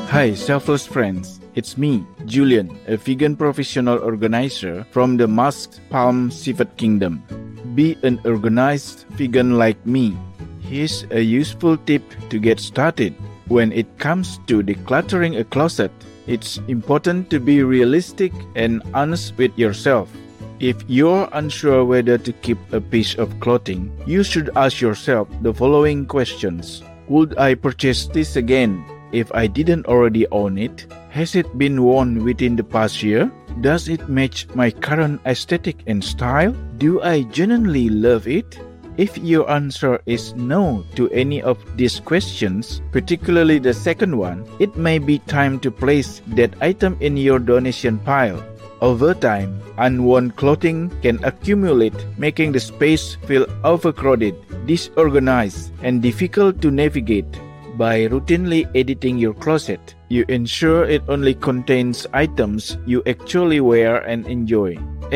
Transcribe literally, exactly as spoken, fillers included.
Hi, Selfless Friends. It's me, Julian, a vegan professional organizer from the Musk Palm Seafood Kingdom. Be an organized vegan like me. Here's a useful tip to get started. When it comes to decluttering a closet, it's important to be realistic and honest with yourself. If you're unsure whether to keep a piece of clothing, you should ask yourself the following questions. Would I purchase this again if I didn't already own it? Has it been worn within the past year? Does it match my current aesthetic and style? Do I genuinely love it? If your answer is no to any of these questions, particularly the second one, it may be time to place that item in your donation pile. Over time, unworn clothing can accumulate, making the space feel overcrowded, disorganized, and difficult to navigate. By routinely editing your closet, you ensure it only contains items you actually wear and enjoy.